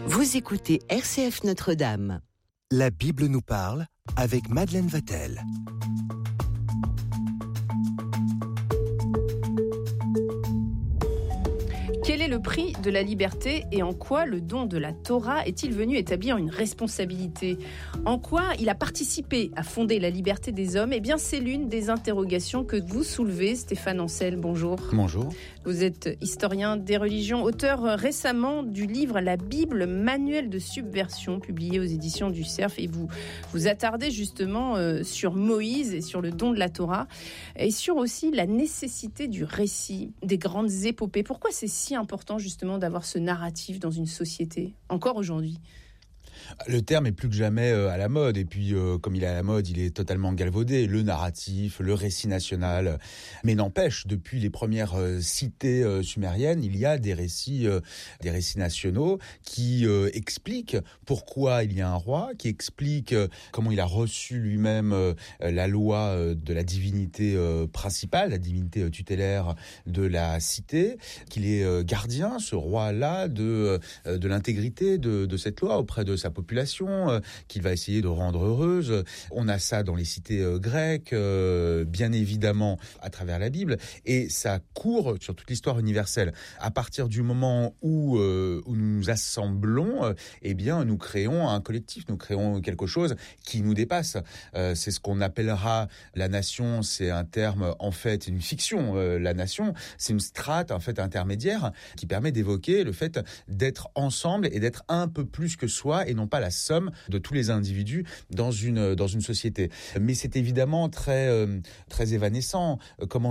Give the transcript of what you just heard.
Vous écoutez RCF Notre-Dame. La Bible nous parle avec Madeleine Vatel. Quel est le prix de la liberté et en quoi le don de la Torah est-il venu établir une responsabilité ? En quoi il a participé à fonder la liberté des hommes ? Eh bien, c'est l'une des interrogations que vous soulevez, Stéphane Ancel. Bonjour. Bonjour. Vous êtes historien des religions, auteur récemment du livre La Bible, manuel de subversion, publié aux éditions du Cerf. Et vous vous attardez justement sur Moïse et sur le don de la Torah et sur aussi la nécessité du récit, des grandes épopées. Pourquoi c'est si important justement d'avoir ce narratif dans une société, encore aujourd'hui ? Le terme est plus que jamais à la mode, et puis comme il est à la mode, il est totalement galvaudé, le narratif, le récit national. Mais n'empêche, depuis les premières cités sumériennes, il y a des récits nationaux qui expliquent pourquoi il y a un roi, qui expliquent comment il a reçu lui-même la loi de la divinité principale, la divinité tutélaire de la cité, qu'il est gardien, ce roi-là, de l'intégrité de cette loi auprès de sa population, qu'il va essayer de rendre heureuse. On a ça dans les cités grecques, bien évidemment à travers la Bible, et ça court sur toute l'histoire universelle. À partir du moment où nous nous assemblons, eh bien nous créons un collectif, nous créons quelque chose qui nous dépasse. C'est ce qu'on appellera la nation. C'est un terme, en fait, une fiction. La nation, c'est une strate, en fait, intermédiaire qui permet d'évoquer le fait d'être ensemble et d'être un peu plus que soi et non pas la somme de tous les individus dans une société. Mais c'est évidemment très évanescent. Comment